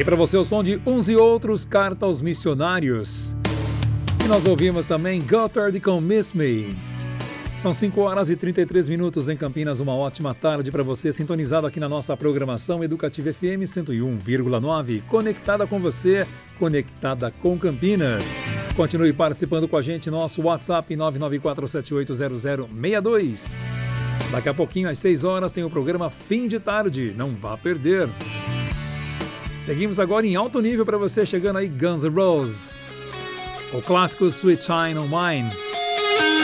Aí para você o som de Uns e Outros, Carta aos Missionários. E nós ouvimos também Gotthard com Miss Me. São 5 horas e 33 minutos em Campinas. Uma ótima tarde para você, sintonizado aqui na nossa programação Educativa FM 101,9. Conectada com você, conectada com Campinas. Continue participando com a gente, nosso WhatsApp 994780062. Daqui a pouquinho, às 6 horas, tem o programa Fim de Tarde. Não vá perder. Seguimos agora em alto nível para você, chegando aí Guns N' Roses. O clássico Sweet Child O' Mine.